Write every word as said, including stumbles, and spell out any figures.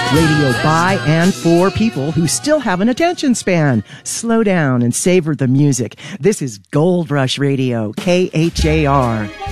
Radio by and for people who still have an attention span. Slow down and savor the music. This is Gold Rush Radio, K H A R.